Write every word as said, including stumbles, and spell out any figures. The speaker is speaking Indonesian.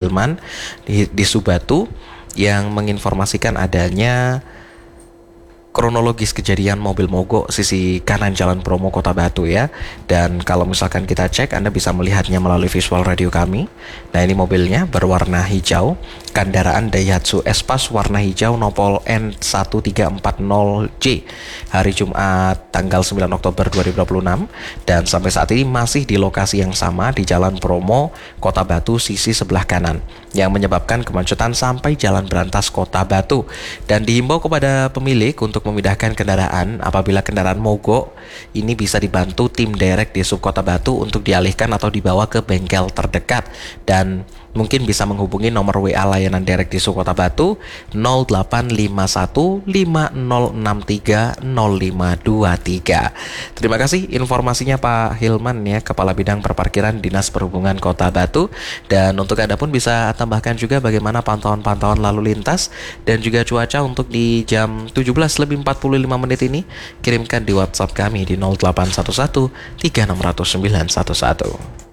Hilman di, di Subatu yang menginformasikan adanya kronologis kejadian mobil mogok sisi kanan Jalan Bromo Kota Batu ya. Dan kalau misalkan kita cek, Anda bisa melihatnya melalui visual radio kami. Nah, ini mobilnya berwarna hijau, kendaraan Daihatsu Espas warna hijau nopol N satu tiga empat nol J, hari Jumat tanggal sembilan Oktober dua ribu dua puluh enam, dan sampai saat ini masih di lokasi yang sama di Jalan Bromo Kota Batu sisi sebelah kanan, yang menyebabkan kemacetan sampai Jalan Berantas Kota Batu. Dan dihimbau kepada pemilik untuk memindahkan kendaraan apabila kendaraan mogok ini bisa dibantu tim derek di Sub Kota Batu untuk dialihkan atau dibawa ke bengkel terdekat. Dan mungkin bisa menghubungi nomor W A layanan derek di Sub Kota Batu nol delapan lima satu lima nol enam tiga nol lima dua tiga. Terima kasih informasinya Pak Hilman ya, Kepala Bidang Perparkiran Dinas Perhubungan Kota Batu. Dan untuk Anda pun bisa tambahkan juga bagaimana pantauan-pantauan lalu lintas dan juga cuaca untuk di jam tujuh belas lebih empat puluh lima menit ini. Kirimkan di WhatsApp kami di nol delapan satu satu tiga enam nol nol sembilan satu satu.